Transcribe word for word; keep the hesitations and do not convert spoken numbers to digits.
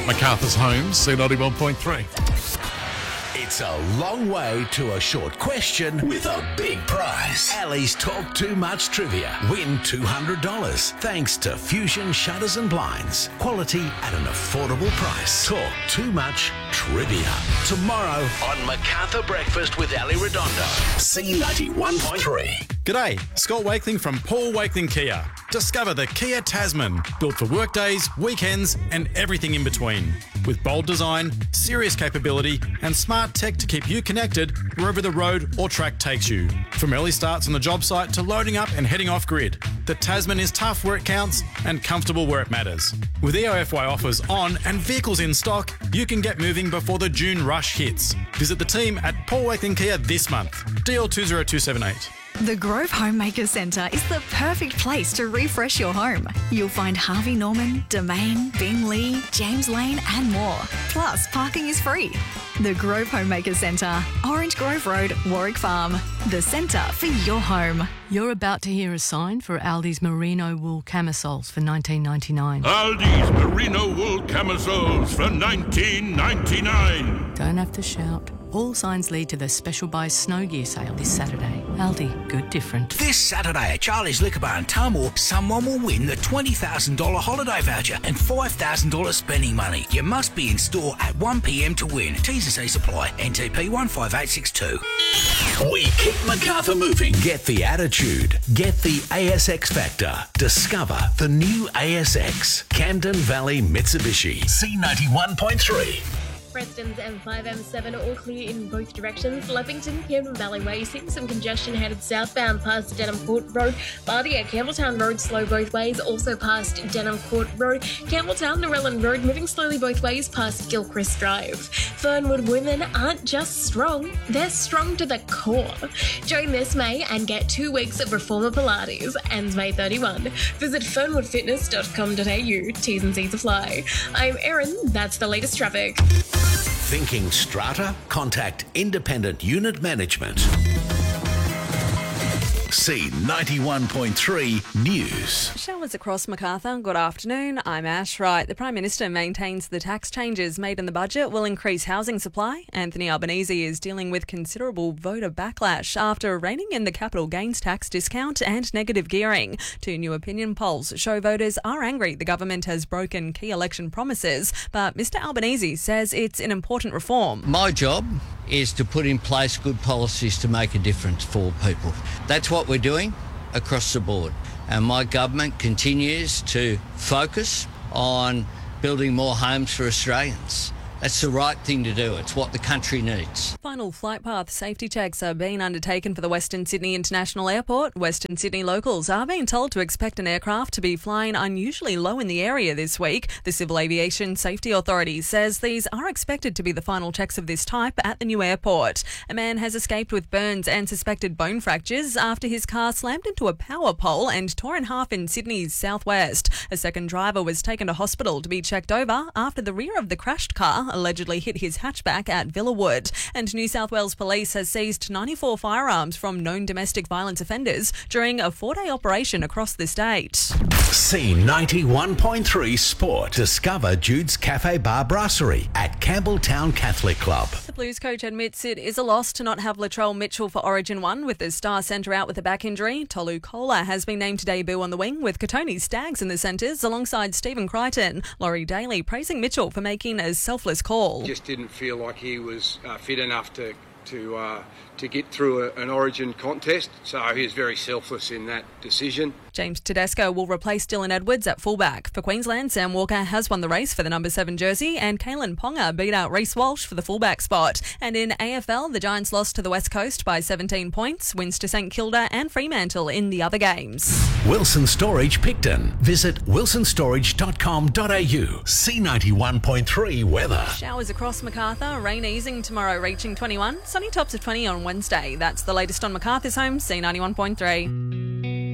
Macarthur's home, C ninety-one point three. It's a long way to a short question with a big prize. Ali's Talk Too Much Trivia. Win two hundred dollars thanks to Fusion Shutters and Blinds. Quality at an affordable price. Talk Too Much Trivia. Tomorrow on Macarthur Breakfast with Ali Redondo. C ninety-one point three. G'day, Scott Wakeling from Paul Wakeling Kia. Discover the Kia Tasman, built for workdays, weekends and everything in between. With bold design, serious capability and smart tech to keep you connected wherever the road or track takes you. From early starts on the job site to loading up and heading off grid, the Tasman is tough where it counts and comfortable where it matters. With E O F Y offers on and vehicles in stock, you can get moving before the June rush hits. Visit the team at Paul Wakeling Kia this month. D L two zero two seven eight. The Grove Homemaker Centre is the perfect place to refresh your home. You'll find Harvey Norman, Domain, Bing Lee, James Lane and more. Plus, parking is free. The Grove Homemaker Centre, Orange Grove Road, Warwick Farm. The centre for your home. You're about to hear a sign for Aldi's merino wool camisoles for nineteen ninety-nine. Aldi's merino wool camisoles for nineteen ninety-nine. Don't have to shout. All signs lead to the Special Buy Snow Gear sale this Saturday. Aldi, good different. This Saturday at Charlie's Liquor Bar in Tullamore, someone will win the twenty thousand dollars holiday voucher and five thousand dollars spending money. You must be in store at one p m to win. T's and C's apply. N T P one five eight six two. We keep Macarthur moving. Get the attitude. Get the A S X factor. Discover the new A S X. Camden Valley Mitsubishi. C ninety-one point three. Preston's M five M seven all clear in both directions. Leppington, Camden Valley Way, seeing some congestion headed southbound past Denham Court Road. Bardia, Campbelltown Road slow both ways, also past Denham Court Road. Campbelltown, Narellan Road moving slowly both ways past Gilchrist Drive. Fernwood women aren't just strong, they're strong to the core. Join this May and get two weeks of Reformer Pilates. Ends May thirty-first. Visit fernwood fitness dot com dot a u. T's and C's apply. I'm Erin, that's the latest traffic. Thinking strata? Contact Independent Unit Management. C ninety-one point three News. Showers across Macarthur. Good afternoon. I'm Ash Wright. The Prime Minister maintains the tax changes made in the budget will increase housing supply. Anthony Albanese is dealing with considerable voter backlash after reining in the capital gains tax discount and negative gearing. Two new opinion polls show voters are angry the government has broken key election promises, but Mr Albanese says it's an important reform. My job is to put in place good policies to make a difference for people. That's what we're doing across the board. And my government continues to focus on building more homes for Australians. That's the right thing to do. It's what the country needs. Final flight path safety checks are being undertaken for the Western Sydney International Airport. Western Sydney locals are being told to expect an aircraft to be flying unusually low in the area this week. The Civil Aviation Safety Authority says these are expected to be the final checks of this type at the new airport. A man has escaped with burns and suspected bone fractures after his car slammed into a power pole and tore in half in Sydney's southwest. A second driver was taken to hospital to be checked over after the rear of the crashed car allegedly hit his hatchback at Villawood. And New South Wales Police has seized ninety-four firearms from known domestic violence offenders during a four-day operation across the state. C ninety-one point three Sport. Discover Jude's Cafe Bar Brasserie at Campbelltown Catholic Club. The Blues coach admits it is a loss to not have Latrell Mitchell for Origin one with the star centre out with a back injury. Tolu Kola has been named to debut on the wing with Katoni Staggs in the centres alongside Stephen Crichton. Laurie Daly praising Mitchell for making a selfless call. Just didn't feel like he was uh, fit enough to to uh, to get through a, an Origin contest, so he was very selfless in that decision. James Tedesco will replace Dylan Edwards at fullback. For Queensland, Sam Walker has won the race for the number seven jersey and Kalen Ponga beat out Reece Walsh for the fullback spot. And in A F L, the Giants lost to the West Coast by seventeen points, wins to St Kilda and Fremantle in the other games. Wilson Storage Picton. Visit wilson storage dot com dot a u. C ninety-one point three weather. Showers across Macarthur, rain easing tomorrow reaching twenty-one, sunny tops of twenty on Wednesday. That's the latest on Macarthur's home, C ninety-one point three.